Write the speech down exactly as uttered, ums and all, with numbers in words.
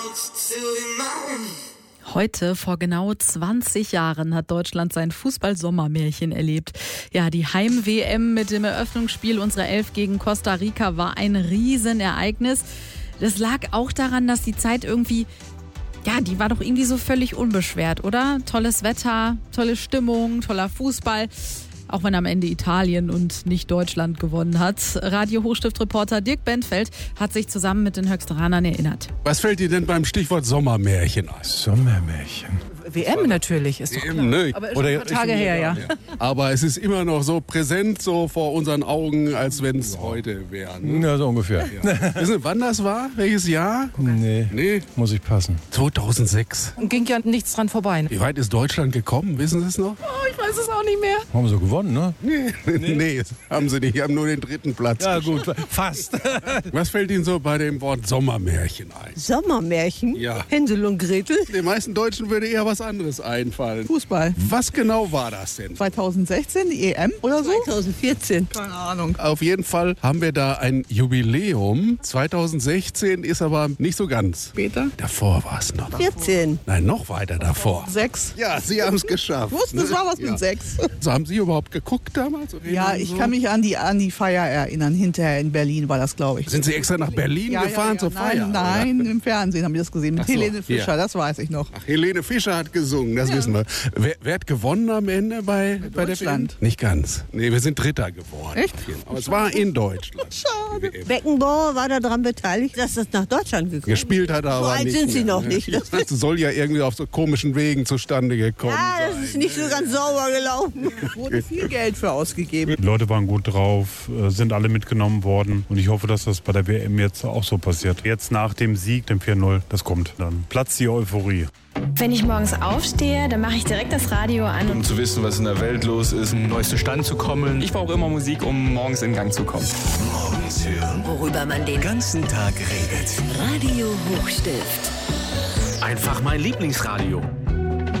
Heute, vor genau zwanzig Jahren, hat Deutschland sein Fußball-Sommermärchen erlebt. Ja, die Heim-W M mit dem Eröffnungsspiel unserer Elf gegen Costa Rica war ein Riesenereignis. Das lag auch daran, dass die Zeit irgendwie, ja, die war doch irgendwie so völlig unbeschwert, oder? Tolles Wetter, tolle Stimmung, toller Fußball. Auch wenn am Ende Italien und nicht Deutschland gewonnen hat. Radio-Hochstift-Reporter Dirk Bentfeld hat sich zusammen mit den Höchsteranern erinnert. Was fällt dir denn beim Stichwort Sommermärchen ein? Sommermärchen. W M natürlich, ist doch W M, klar. ne? Aber ist Oder schon ein paar Tage her, ja. ja. Aber es ist immer noch so präsent so vor unseren Augen, als wenn es heute wäre. Ne? Ja, so ungefähr. Ja. Wissen Sie, wann das war? Welches Jahr? Nee, Nee, muss ich passen. zweitausendsechs. Und ging ja nichts dran vorbei. Wie weit ist Deutschland gekommen? Wissen Sie es noch? Oh, ich weiß es auch nicht mehr. Haben wir so gewonnen, ne? Nee, nee, nee, das haben Sie nicht. Die haben nur den dritten Platz. Ja gut, fast. Was fällt Ihnen so bei dem Wort Sommermärchen ein? Sommermärchen? Ja. Hänsel und Gretel? Den meisten Deutschen würde eher was anderes einfallen. Fußball. Was genau war das denn? zweitausendsechzehn, die E M oder so? zweitausendvierzehn. Keine Ahnung. Auf jeden Fall haben wir da ein Jubiläum. zweitausendsechzehn ist aber nicht so ganz. Später? Davor war es noch. vierzehn. Nein, noch weiter davor. Sechs. Ja, Sie haben es geschafft. Ich wusste, es ne? war was Ja. mit sechs. So, haben Sie überhaupt geguckt damals? Ja, ich kann mich an die, an die Feier erinnern. Hinterher in Berlin war das, glaube ich. Sind Sie extra nach Berlin ja, gefahren ja, ja. zur Feier? Nein, nein, im Fernsehen haben wir das gesehen. Mit Ach so, Helene hier. Fischer, das weiß ich noch. Ach, Helene Fischer hat gesungen, das wissen wir. Wer, wer hat gewonnen am Ende bei, bei der W M? Deutschland. Nicht ganz. Nee, wir sind Dritter geworden. Echt? Aber es war in Deutschland. Schade. W M. Beckenbauer war daran beteiligt, dass das nach Deutschland gekommen ist. Gespielt hat er aber alt nicht sind sie mehr, noch ne? nicht. Das soll ja irgendwie auf so komischen Wegen zustande gekommen Ja, sein. das ist nicht so ganz sauber gelaufen. Wurde viel Geld für ausgegeben. Die Leute waren gut drauf, äh, sind alle mitgenommen worden und ich hoffe, dass das bei der W M jetzt auch so passiert. Jetzt nach dem Sieg, dem vier null, das kommt. Dann platzt die Euphorie. Wenn ich morgens aufstehe, dann mache ich direkt das Radio an. Um zu wissen, was in der Welt los ist. um neuesten Stand zu kommen. Ich brauche immer Musik, um morgens in Gang zu kommen. Morgens hören, worüber man den ganzen Tag redet. Radio Hochstift. Einfach mein Lieblingsradio.